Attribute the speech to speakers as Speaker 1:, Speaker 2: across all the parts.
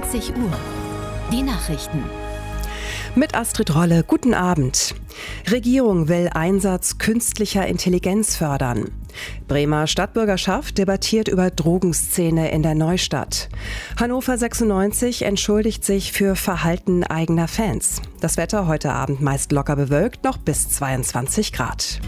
Speaker 1: 20 Uhr. Die Nachrichten.
Speaker 2: Mit Astrid Rolle, guten Abend. Regierung will Einsatz künstlicher Intelligenz fördern. Bremer Stadtbürgerschaft debattiert über Drogenszene in der Neustadt. Hannover 96 entschuldigt sich für Verhalten eigener Fans. Das Wetter heute Abend meist locker bewölkt, noch bis 22 Grad.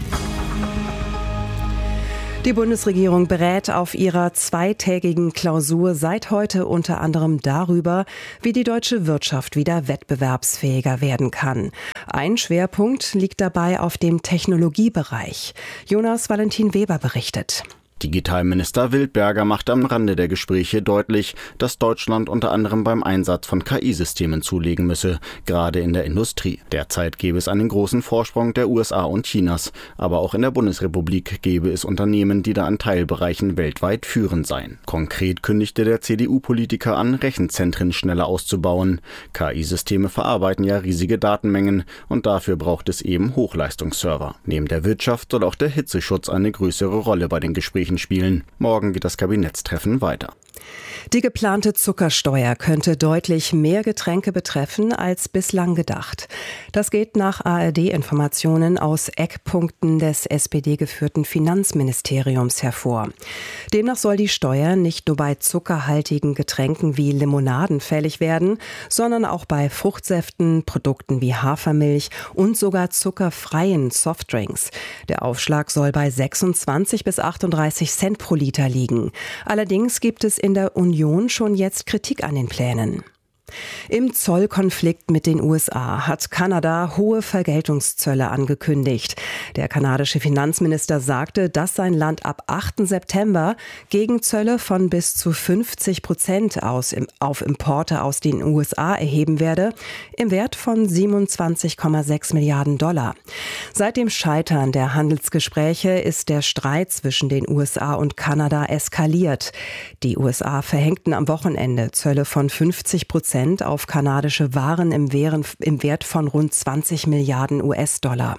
Speaker 2: Die Bundesregierung berät auf ihrer zweitägigen Klausur seit heute unter anderem darüber, wie die deutsche Wirtschaft wieder wettbewerbsfähiger werden kann. Ein Schwerpunkt liegt dabei auf dem Technologiebereich. Jonas Valentin Weber berichtet.
Speaker 3: Digitalminister Wildberger macht am Rande der Gespräche deutlich, dass Deutschland unter anderem beim Einsatz von KI-Systemen zulegen müsse, gerade in der Industrie. Derzeit gäbe es einen großen Vorsprung der USA und Chinas, aber auch in der Bundesrepublik gäbe es Unternehmen, die da an Teilbereichen weltweit führend seien. Konkret kündigte der CDU-Politiker an, Rechenzentren schneller auszubauen. KI-Systeme verarbeiten ja riesige Datenmengen und dafür braucht es eben Hochleistungsserver. Neben der Wirtschaft soll auch der Hitzeschutz eine größere Rolle bei den Gesprächen spielen. Morgen geht das Kabinettstreffen weiter.
Speaker 2: Die geplante Zuckersteuer könnte deutlich mehr Getränke betreffen als bislang gedacht. Das geht nach ARD-Informationen aus Eckpunkten des SPD-geführten Finanzministeriums hervor. Demnach soll die Steuer nicht nur bei zuckerhaltigen Getränken wie Limonaden fällig werden, sondern auch bei Fruchtsäften, Produkten wie Hafermilch und sogar zuckerfreien Softdrinks. Der Aufschlag soll bei 26 bis 38 Cent pro Liter liegen. Allerdings gibt es in der Union schon jetzt Kritik an den Plänen. Im Zollkonflikt mit den USA hat Kanada hohe Vergeltungszölle angekündigt. Der kanadische Finanzminister sagte, dass sein Land ab 8. September Gegenzölle von bis zu 50% auf Importe aus den USA erheben werde, im Wert von 27,6 Milliarden $. Seit dem Scheitern der Handelsgespräche ist der Streit zwischen den USA und Kanada eskaliert. Die USA verhängten am Wochenende Zölle von 50% auf kanadische Waren im Wert von rund 20 Milliarden US-Dollar.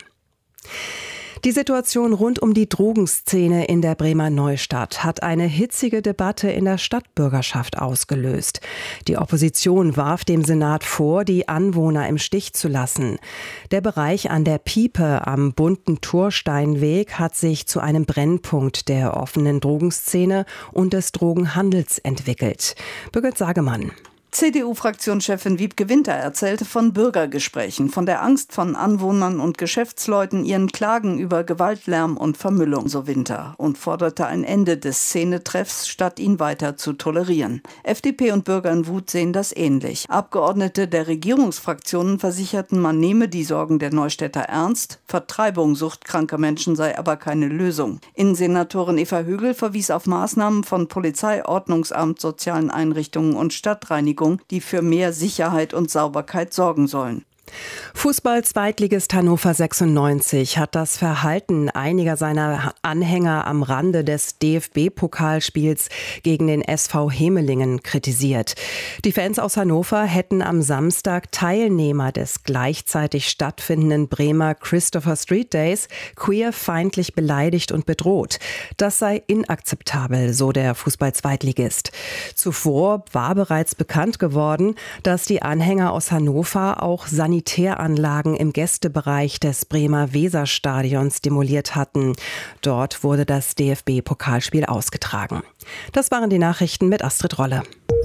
Speaker 2: Die Situation rund um die Drogenszene in der Bremer Neustadt hat eine hitzige Debatte in der Stadtbürgerschaft ausgelöst. Die Opposition warf dem Senat vor, die Anwohner im Stich zu lassen. Der Bereich an der Piepe am bunten Torsteinweg hat sich zu einem Brennpunkt der offenen Drogenszene und des Drogenhandels entwickelt. Birgit Sagemann.
Speaker 4: CDU-Fraktionschefin Wiebke Winter erzählte von Bürgergesprächen, von der Angst von Anwohnern und Geschäftsleuten, ihren Klagen über Gewaltlärm und Vermüllung, so Winter, und forderte ein Ende des Szenetreffs, statt ihn weiter zu tolerieren. FDP und Bürger in Wut sehen das ähnlich. Abgeordnete der Regierungsfraktionen versicherten, man nehme die Sorgen der Neustädter ernst, Vertreibung suchtkranker Menschen sei aber keine Lösung. Innensenatorin Eva Högel verwies auf Maßnahmen von Polizei, Ordnungsamt, sozialen Einrichtungen und Stadtreinigung, die für mehr Sicherheit und Sauberkeit sorgen sollen.
Speaker 2: Fußball-Zweitligist Hannover 96 hat das Verhalten einiger seiner Anhänger am Rande des DFB-Pokalspiels gegen den SV Hemelingen kritisiert. Die Fans aus Hannover hätten am Samstag Teilnehmer des gleichzeitig stattfindenden Bremer Christopher Street Days queerfeindlich beleidigt und bedroht. Das sei inakzeptabel, so der Fußball-Zweitligist. Zuvor war bereits bekannt geworden, dass die Anhänger aus Hannover auch Sanitäranlagen im Gästebereich des Bremer Weserstadions demoliert hatten. Dort wurde das DFB-Pokalspiel ausgetragen. Das waren die Nachrichten mit Astrid Rolle.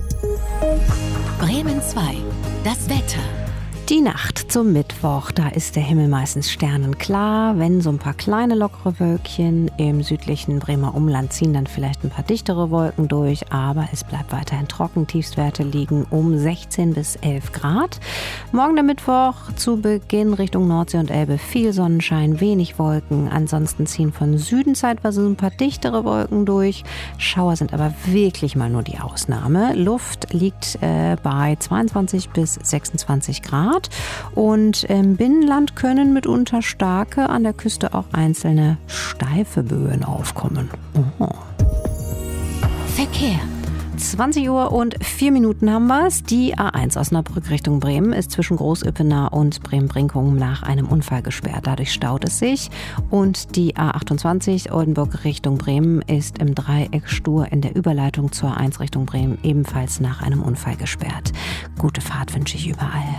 Speaker 1: Bremen 2. Das Wetter.
Speaker 5: Die Nacht zum Mittwoch, da ist der Himmel meistens sternenklar. Wenn so ein paar kleine lockere Wölkchen im südlichen Bremer Umland ziehen, dann vielleicht ein paar dichtere Wolken durch. Aber es bleibt weiterhin trocken. Tiefstwerte liegen um 16 bis 11 Grad. Morgen der Mittwoch zu Beginn Richtung Nordsee und Elbe viel Sonnenschein, wenig Wolken. Ansonsten ziehen von Süden zeitweise ein paar dichtere Wolken durch. Schauer sind aber wirklich mal nur die Ausnahme. Luft liegt bei 22 bis 26 Grad. Und im Binnenland können mitunter starke, an der Küste auch einzelne steife Böen aufkommen.
Speaker 1: Verkehr.
Speaker 5: 20 Uhr und 4 Minuten haben wir es. Die A1 Osnabrück Richtung Bremen ist zwischen Großüppener und Bremen-Brinkum nach einem Unfall gesperrt. Dadurch staut es sich. Und die A28 Oldenburg Richtung Bremen ist im Dreieck stur in der Überleitung zur A1 Richtung Bremen ebenfalls nach einem Unfall gesperrt. Gute Fahrt wünsche ich überall.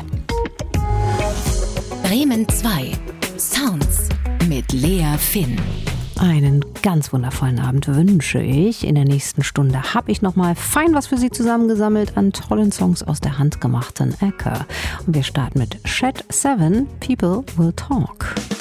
Speaker 1: Bremen 2. Sounds mit Lea Finn.
Speaker 5: Einen ganz wundervollen Abend wünsche ich. In der nächsten Stunde habe ich nochmal fein was für Sie zusammengesammelt an tollen Songs aus der handgemachten Ecke. Und wir starten mit Shed 7, People Will Talk.